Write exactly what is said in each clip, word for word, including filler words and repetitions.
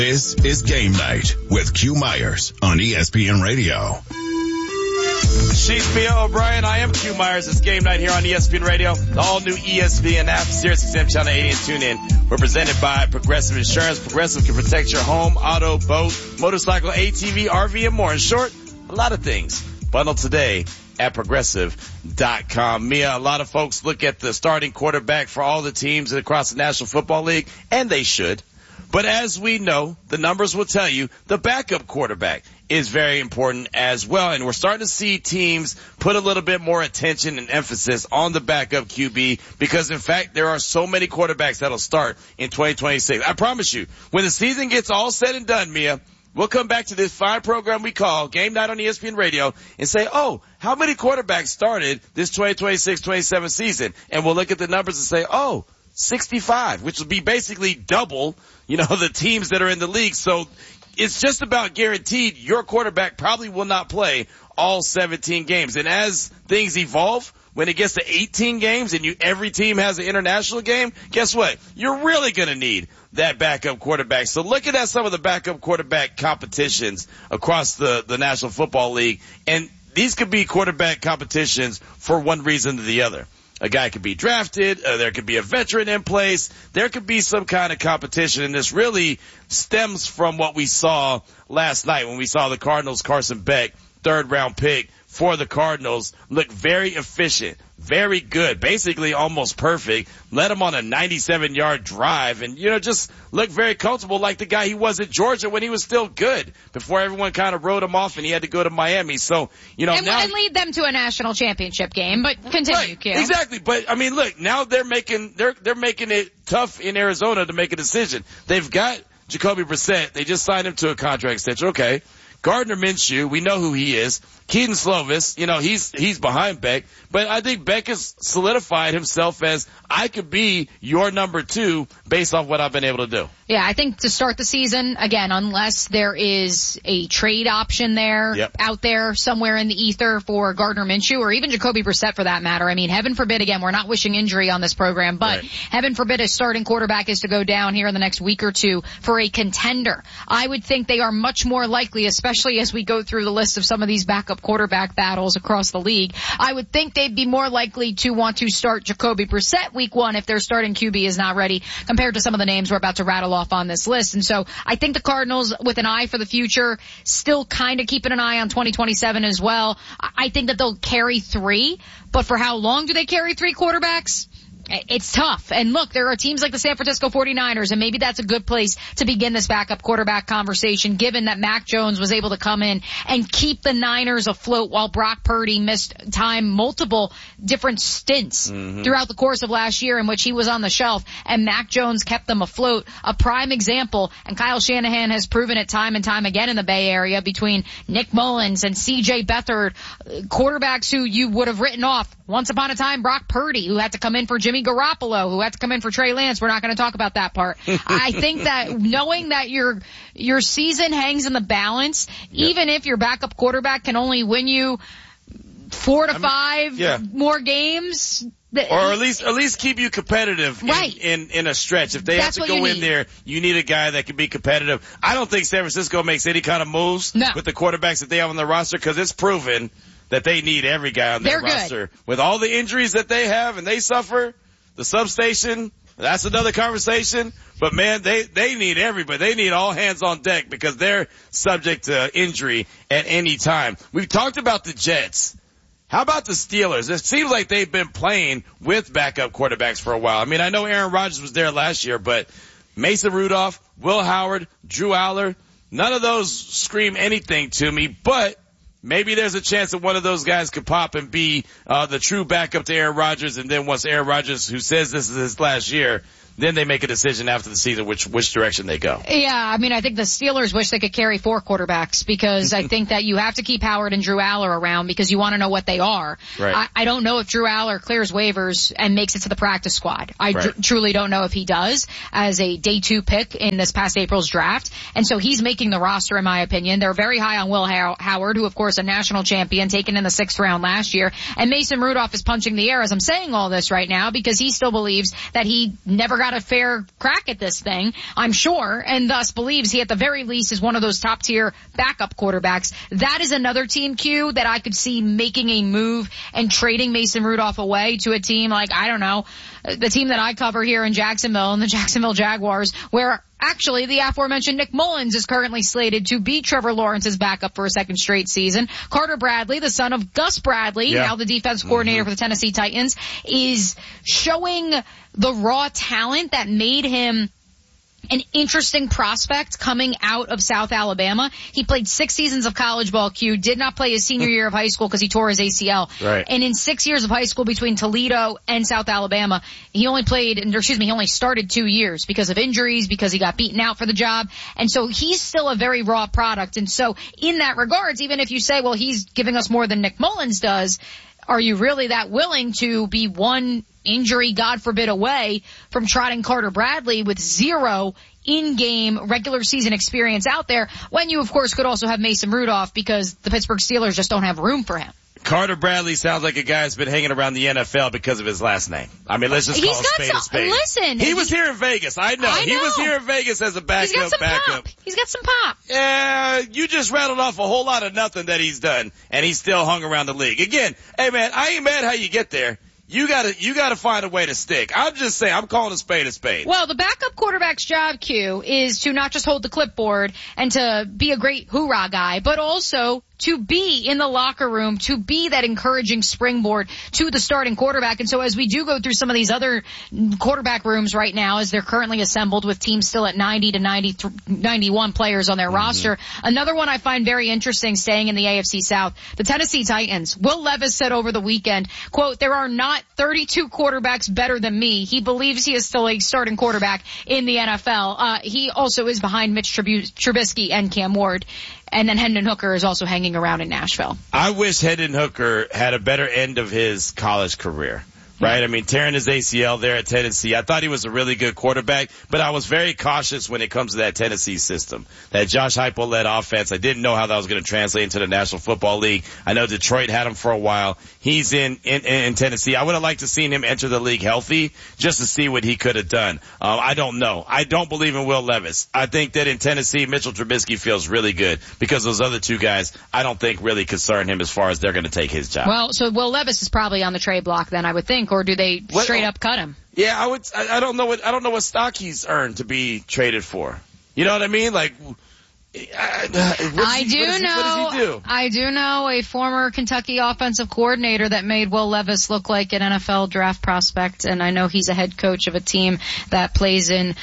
This is Game Night with Q Myers on E S P N Radio. She's Mia O'Brien. I am Q Myers. It's Game Night here on E S P N Radio. The all-new E S P N app, Sirius X M Channel eighty, and tune in. We're presented by Progressive Insurance. Progressive can protect your home, auto, boat, motorcycle, A T V, R V, and more. In short, a lot of things. Bundle today at progressive dot com. Mia, a lot of folks look at the starting quarterback for all the teams across the National Football League, and they should. But as we know, the numbers will tell you the backup quarterback is very important as well. And we're starting to see teams put a little bit more attention and emphasis on the backup Q B because, in fact, there are so many quarterbacks that'll start in twenty twenty-six. I promise you, when the season gets all said and done, Mia, we'll come back to this fine program we call Game Night on E S P N Radio and say, oh, how many quarterbacks started this twenty twenty-six twenty-seven season? And we'll look at the numbers and say, oh, sixty-five, which will be basically double, you know, the teams that are in the league. So it's just about guaranteed your quarterback probably will not play all seventeen games. And as things evolve, when it gets to eighteen games and you every team has an international game, guess what? You're really going to need that backup quarterback. So looking at some of the backup quarterback competitions across the, the National Football League, and these could be quarterback competitions for one reason or the other. A guy could be drafted, uh, there could be a veteran in place, there could be some kind of competition, and this really stems from what we saw last night when we saw the Cardinals' Carson Beck, third round pick for the Cardinals, look very efficient, very good, basically almost perfect, led him on a ninety-seven yard drive, and, you know, just looked very comfortable like the guy he was at Georgia when he was still good before everyone kind of wrote him off and he had to go to Miami. So, you know, and, now. And lead them to a national championship game, but continue, right, Q. Exactly. But, I mean, look, now they're making, they're, they're making it tough in Arizona to make a decision. They've got Jacoby Brissett. They just signed him to a contract extension. Okay. Gardner Minshew, we know who he is. Keaton Slovis, you know, he's he's behind Beck. But I think Beck has solidified himself as I could be your number two based off what I've been able to do. Yeah, I think to start the season, again, unless there is a trade option there, yep. out there somewhere in the ether for Gardner Minshew or even Jacoby Brissett for that matter. I mean, heaven forbid, again, we're not wishing injury on this program, but right. heaven forbid a starting quarterback is to go down here in the next week or two for a contender. I would think they are much more likely, especially as we go through the list of some of these backup quarterback battles across the league, I would think they'd be more likely to want to start Jacoby Brissett week one if their starting Q B is not ready compared to some of the names we're about to rattle off on this list. And so I think the Cardinals, with an eye for the future, still kind of keeping an eye on twenty twenty-seven as well. I think that they'll carry three, but for how long do they carry three quarterbacks? It's tough. And look, there are teams like the San Francisco forty-niners, and maybe that's a good place to begin this backup quarterback conversation, given that Mac Jones was able to come in and keep the Niners afloat while Brock Purdy missed time multiple different stints mm-hmm. throughout the course of last year in which he was on the shelf, and Mac Jones kept them afloat. A prime example, and Kyle Shanahan has proven it time and time again in the Bay Area between Nick Mullins and C J Beathard, quarterbacks who you would have written off. Once upon a time, Brock Purdy, who had to come in for Jimmy Garoppolo, who had to come in for Trey Lance. We're not going to talk about that part. I think that knowing that your your season hangs in the balance, yep. even if your backup quarterback can only win you four to I mean, five yeah. more games, or at least at least keep you competitive right. in, in in a stretch. If they That's have to go in need. there, you need a guy that can be competitive. I don't think San Francisco makes any kind of moves no. with the quarterbacks that they have on their roster because it's proven that they need every guy on their They're roster. Good. With all the injuries that they have and they suffer, the substation, that's another conversation. But, man, they, they need everybody. They need all hands on deck because they're subject to injury at any time. We've talked about the Jets. How about the Steelers? It seems like they've been playing with backup quarterbacks for a while. I mean, I know Aaron Rodgers was there last year, but Mason Rudolph, Will Howard, Drew Aller, none of those scream anything to me, but maybe there's a chance that one of those guys could pop and be uh the true backup to Aaron Rodgers, and then once Aaron Rodgers, who says this is his last year, then they make a decision after the season which which direction they go. Yeah, I mean, I think the Steelers wish they could carry four quarterbacks because I think that you have to keep Howard and Drew Aller around because you want to know what they are. Right. I, I don't know if Drew Aller clears waivers and makes it to the practice squad. I right. tr- truly don't know if he does as a day two pick in this past April's draft. And so he's making the roster, in my opinion. They're very high on Will How- Howard, who, of course, a national champion taken in the sixth round last year. And Mason Rudolph is punching the air as I'm saying all this right now because he still believes that he never got a fair crack at this thing, I'm sure, and thus believes he at the very least is one of those top tier backup quarterbacks. That is another team, Q, that I could see making a move and trading Mason Rudolph away to a team like, I don't know, the team that I cover here in Jacksonville and the Jacksonville Jaguars, where actually the aforementioned Nick Mullins is currently slated to be Trevor Lawrence's backup for a second straight season. Carter Bradley, the son of Gus Bradley, yeah. now the defense coordinator mm-hmm. for the Tennessee Titans, is showing the raw talent that made him an interesting prospect coming out of South Alabama. He played six seasons of college ball, Q, did not play his senior year of high school because he tore his A C L. Right. And in six years of high school between Toledo and South Alabama, he only played, or excuse me, he only started two years because of injuries, because he got beaten out for the job. And so he's still a very raw product. And so in that regards, even if you say, well, he's giving us more than Nick Mullins does, are you really that willing to be one injury, God forbid, away from trotting Carter Bradley with zero in-game regular season experience out there, when you, of course, could also have Mason Rudolph because the Pittsburgh Steelers just don't have room for him? Carter Bradley sounds like a guy that's been hanging around the N F L because of his last name. I mean, let's just call He's a got spade some, a spade. Listen. He was here in Vegas. I know. I He know. was here in Vegas as a backup. He's got some backup. pop. He's got some pop. Yeah, you just rattled off a whole lot of nothing that he's done, and he's still hung around the league. Again, hey man, I ain't mad how you get there. You gotta, you gotta find a way to stick. I'm just saying, I'm calling a spade a spade. Well, the backup quarterback's job, Q, is to not just hold the clipboard and to be a great hoorah guy, but also to be in the locker room, to be that encouraging springboard to the starting quarterback. And so as we do go through some of these other quarterback rooms right now, as they're currently assembled with teams still at ninety to ninety, ninety-one players on their mm-hmm. roster, another one I find very interesting staying in the A F C South, the Tennessee Titans. Will Levis said over the weekend, quote, there are not thirty-two quarterbacks better than me. He believes he is still a starting quarterback in the N F L. Uh, he also is behind Mitch Trubis- Trubisky and Cam Ward. And then Hendon Hooker is also hanging around in Nashville. I wish Hendon Hooker had a better end of his college career. Right? I mean, tearing his A C L there at Tennessee. I thought he was a really good quarterback, but I was very cautious when it comes to that Tennessee system. That Josh Heupel-led offense. I didn't know how that was going to translate into the National Football League. I know Detroit had him for a while. He's in, in, in Tennessee. I would have liked to seen him enter the league healthy just to see what he could have done. Um, I don't know. I don't believe in Will Levis. I think that in Tennessee, Mitchell Trubisky feels really good because those other two guys, I don't think really concern him as far as they're going to take his job. Well, so Will Levis is probably on the trade block then, I would think. Or do they what, straight up cut him? Yeah, I would. I, I don't know what I don't know what stock he's earned to be traded for. You know what I mean? Like, I, I do what does, know. What does he do? I do know a former Kentucky offensive coordinator that made Will Levis look like an N F L draft prospect, and I know he's a head coach of a team that plays in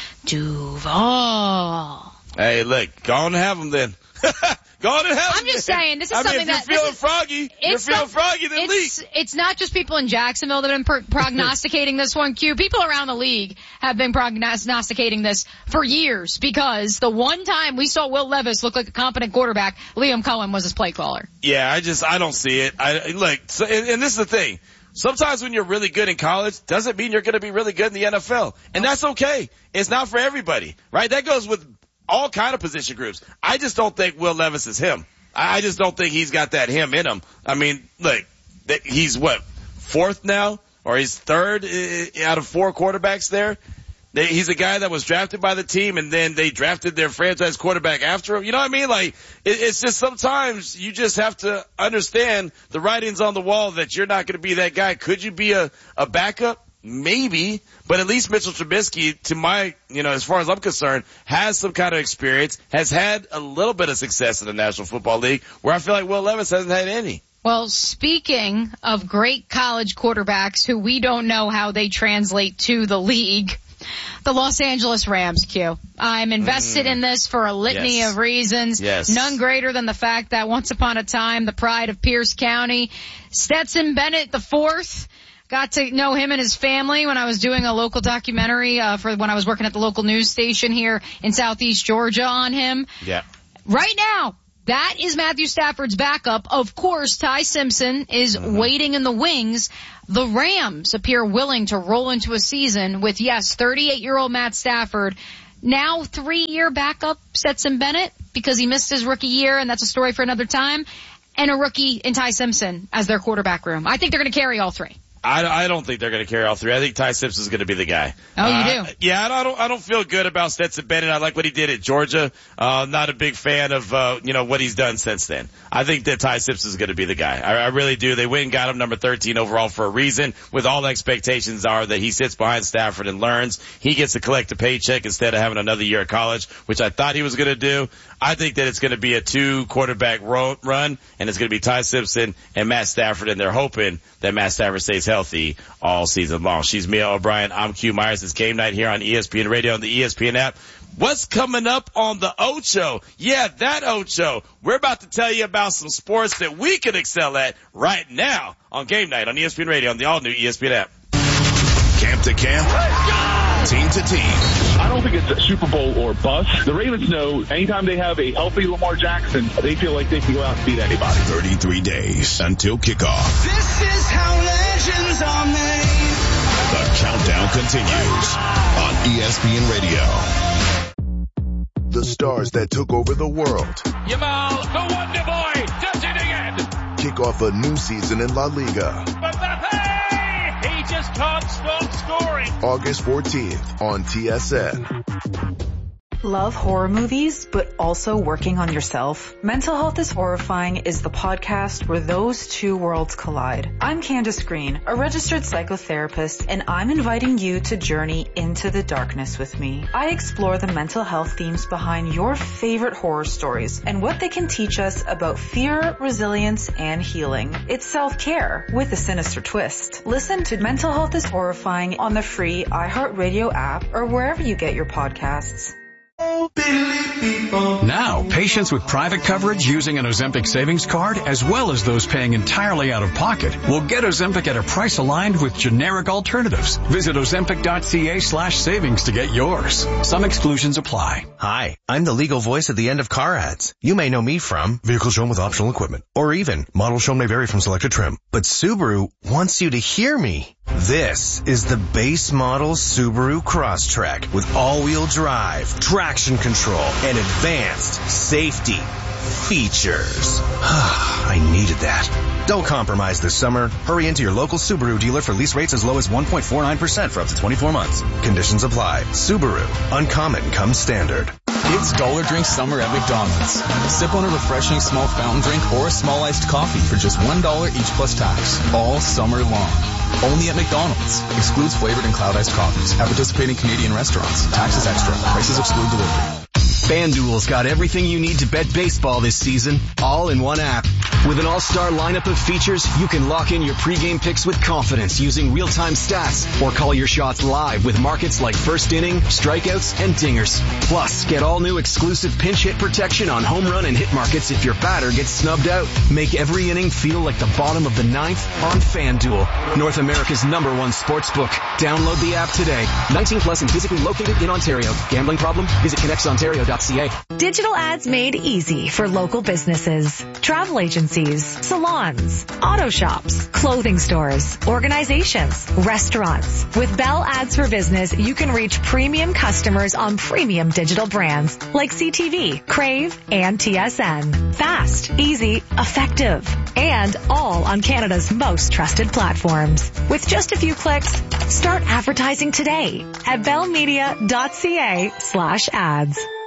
Duval. Hey, look, go on and have him then. Go on and have I'm just saying, this is I something mean, if that... you're feeling is, froggy, you're feeling some, froggy, then it's, leak. It's not just people in Jacksonville that have been pro- prognosticating this one, Q. People around the league have been prognosticating this for years because the one time we saw Will Levis look like a competent quarterback, Liam Cohen was his play caller. Yeah, I just, I don't see it. I, look, so, and, and this is the thing. Sometimes when you're really good in college, doesn't mean you're going to be really good in the N F L. And that's okay. It's not for everybody, right? That goes with all kind of position groups. I just don't think Will Levis is him. I just don't think he's got that him in him. I mean, look, he's what, fourth now? Or he's third out of four quarterbacks there? He's a guy that was drafted by the team and then they drafted their franchise quarterback after him. You know what I mean? Like, it's just sometimes you just have to understand the writings on the wall that you're not going to be that guy. Could you be a, a backup? Maybe, but at least Mitchell Trubisky, to my, you know, as far as I'm concerned, has some kind of experience, has had a little bit of success in the National Football League, where I feel like Will Levis hasn't had any. Well, speaking of great college quarterbacks who we don't know how they translate to the league, the Los Angeles Rams, Q. I'm invested mm. in this for a litany yes. of reasons. Yes. None greater than the fact that once upon a time, the pride of Pierce County, Stetson Bennett the fourth, got to know him and his family when I was doing a local documentary uh, for when I was working at the local news station here in Southeast Georgia on him. Yeah. Right now, that is Matthew Stafford's backup. Of course, Ty Simpson is mm-hmm. waiting in the wings. The Rams appear willing to roll into a season with, yes, thirty-eight-year-old Matt Stafford, now three-year backup Stetson Bennett because he missed his rookie year, and that's a story for another time, and a rookie in Ty Simpson as their quarterback room. I think they're going to carry all three. I, I don't think they're going to carry all three. I think Ty Simpson is going to be the guy. Oh, uh, you do? Yeah, I don't, I don't feel good about Stetson Bennett. I like what he did at Georgia. Uh, not a big fan of, uh, you know, what he's done since then. I think that Ty Simpson is going to be the guy. I, I really do. They went and got him number thirteen overall for a reason, with all expectations are that he sits behind Stafford and learns. He gets to collect a paycheck instead of having another year at college, which I thought he was going to do. I think that it's going to be a two quarterback ro- run, and it's going to be Ty Simpson and Matt Stafford, and they're hoping that Matt Stafford stays healthy all season long. She's Mia O'Brien. I'm Q Myers. It's Game Night here on E S P N Radio and the E S P N app. What's coming up on the Ocho? Yeah, that Ocho. We're about to tell you about some sports that we can excel at right now on Game Night on E S P N Radio and the all-new E S P N app. Camp to camp, team to team. I don't think it's a Super Bowl or bust. The Ravens know anytime they have a healthy Lamar Jackson, they feel like they can go out and beat anybody. thirty-three days until kickoff. This is how legends are made. The countdown continues on E S P N Radio. The stars that took over the world. Yamal, the Wonder Boy, does it again. Kick off a new season in La Liga. Mbappe, he just can't stop scoring. August fourteenth on T S N. Love horror movies, but also working on yourself? Mental Health is Horrifying is the podcast where those two worlds collide. I'm Candace Green, a registered psychotherapist, and I'm inviting you to journey into the darkness with me. I explore the mental health themes behind your favorite horror stories and what they can teach us about fear, resilience, and healing. It's self-care with a sinister twist. Listen to Mental Health is Horrifying on the free iHeartRadio app or wherever you get your podcasts. Now, patients with private coverage using an Ozempic savings card, as well as those paying entirely out of pocket, will get Ozempic at a price aligned with generic alternatives. Visit ozempic.ca slash savings to get yours. Some exclusions apply. Hi, I'm the legal voice at the end of car ads. You may know me from vehicle shown with optional equipment, or even model shown may vary from selected trim. But Subaru wants you to hear me. This is the base model Subaru Crosstrek with all-wheel drive, traction control, and advanced safety features. I needed that. Don't compromise this summer. Hurry into your local Subaru dealer for lease rates as low as one point four nine percent for up to twenty-four months. Conditions apply. Subaru. Uncommon comes standard. It's Dollar Drink Summer at McDonald's. Sip on a refreshing small fountain drink or a small iced coffee for just one dollar each plus tax. All summer long. Only at McDonald's. Excludes flavored and cloud iced coffees. At participating Canadian restaurants. Taxes extra. Prices exclude delivery. FanDuel's got everything you need to bet baseball this season, all in one app. With an all-star lineup of features, you can lock in your pregame picks with confidence using real-time stats, or call your shots live with markets like first inning, strikeouts, and dingers. Plus, get all new exclusive pinch hit protection on home run and hit markets if your batter gets snubbed out. Make every inning feel like the bottom of the ninth on FanDuel, North America's number one sports book. Download the app today. nineteen plus and physically located in Ontario. Gambling problem? Visit connects ontario dot c a. Digital ads made easy for local businesses, travel agencies, salons, auto shops, clothing stores, organizations, restaurants. With Bell Ads for Business, you can reach premium customers on premium digital brands like C T V, Crave, and T S N. Fast, easy, effective, and all on Canada's most trusted platforms. With just a few clicks, start advertising today at bellmedia dot c a slash ads.